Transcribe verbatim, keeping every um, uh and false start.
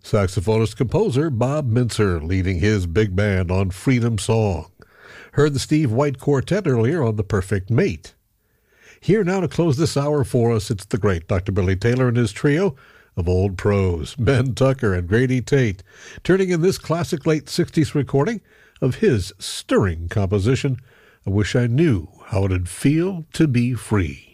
Saxophonist composer Bob Mintzer leading his big band on Freedom Song. Heard the Steve White Quartet earlier on The Perfect Mate. Here now to close this hour for us, it's the great Doctor Billy Taylor and his trio of old pros, Ben Tucker and Grady Tate, turning in this classic late sixties recording of his stirring composition, I Wish I Knew How It'd Feel to Be Free.